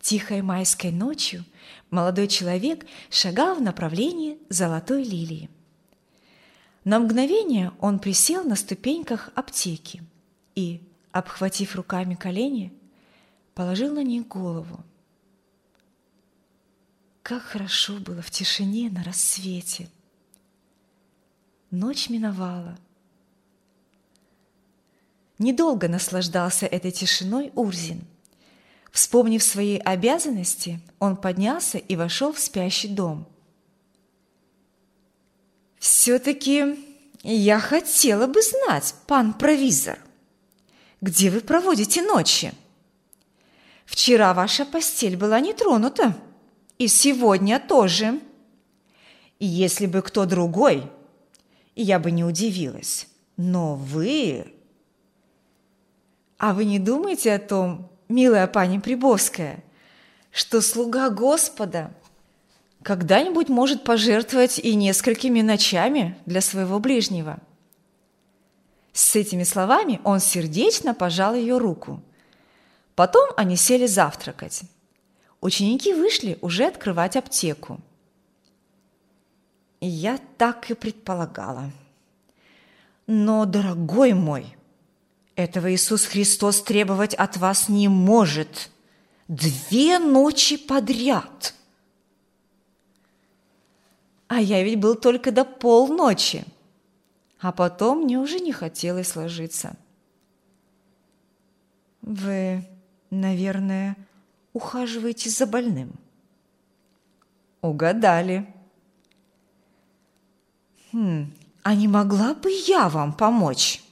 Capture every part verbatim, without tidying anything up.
Тихой майской ночью молодой человек шагал в направлении золотой лилии. На мгновение он присел на ступеньках аптеки и, обхватив руками колени, положил на них голову. Как хорошо было в тишине на рассвете. Ночь миновала. Недолго наслаждался этой тишиной Урзин. Вспомнив свои обязанности, он поднялся и вошел в спящий дом. «Все-таки я хотела бы знать, пан провизор, где вы проводите ночи? Вчера ваша постель была не тронута, и сегодня тоже. И если бы кто другой, я бы не удивилась, но вы...» «А вы не думаете о том, милая пани Прибовская, что слуга Господа когда-нибудь может пожертвовать и несколькими ночами для своего ближнего?» С этими словами он сердечно пожал ее руку. Потом они сели завтракать. Ученики вышли уже открывать аптеку. «Я так и предполагала. Но, дорогой мой, этого Иисус Христос требовать от вас не может. Две ночи подряд!» «А я ведь был только до полночи, а потом мне уже не хотелось ложиться». «Вы, наверное, ухаживаете за больным?» «Угадали». «Хм, а не могла бы я вам помочь?»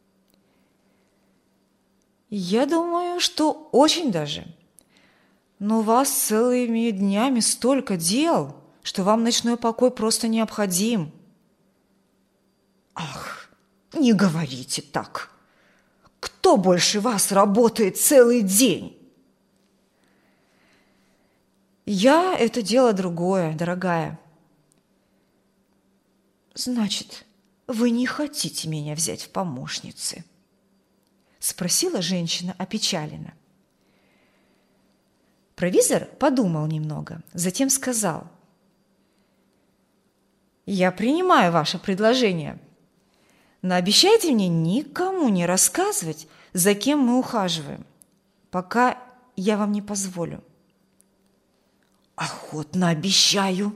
«Я думаю, что очень даже. Но у вас целыми днями столько дел, что вам ночной покой просто необходим». «Ах, не говорите так! Кто больше вас работает целый день?» «Я – это дело другое, дорогая». «Значит, вы не хотите меня взять в помощницы?» – спросила женщина опечаленно. Провизор подумал немного, затем сказал: «Я принимаю ваше предложение, но обещайте мне никому не рассказывать, за кем мы ухаживаем, пока я вам не позволю». «Охотно обещаю».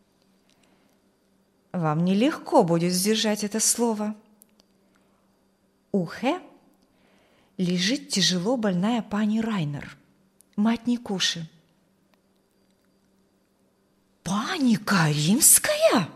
«Вам нелегко будет сдержать это слово». У Хэ лежит тяжело больная пани Райнер, мать Никуши. «Пани Каримская?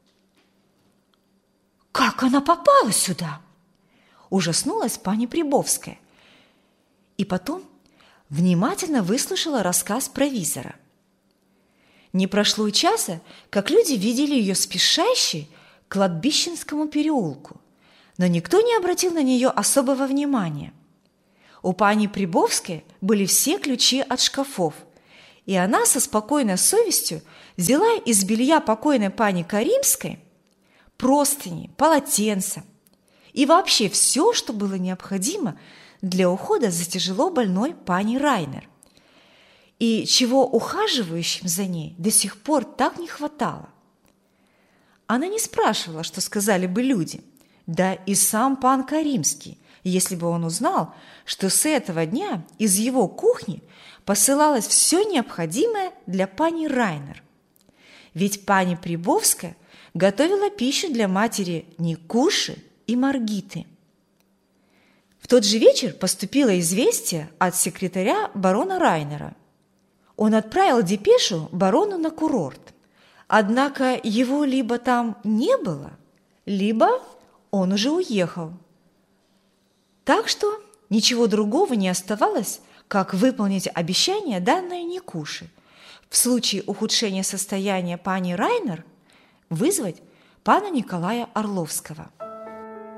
Как она попала сюда?» Ужаснулась пани Прибовская. И потом внимательно выслушала рассказ провизора. Не прошло и часа, как люди видели ее спешащей к кладбищенскому переулку, но никто не обратил на нее особого внимания. У пани Прибовской были все ключи от шкафов, и она со спокойной совестью взяла из белья покойной пани Каримской простыни, полотенца и вообще все, что было необходимо для ухода за тяжело больной пани Райнер, и чего ухаживающим за ней до сих пор так не хватало. Она не спрашивала, что сказали бы люди, да и сам пан Каримский, если бы он узнал, что с этого дня из его кухни посылалось все необходимое для пани Райнер. Ведь пани Прибовская готовила пищу для матери Никуши и Маргиты. В тот же вечер поступило известие от секретаря барона Райнера. Он отправил депешу барону на курорт, однако его либо там не было, либо он уже уехал. Так что ничего другого не оставалось, как выполнить обещание, данное Никуше, в случае ухудшения состояния пани Райнер вызвать пана Николая Орловского.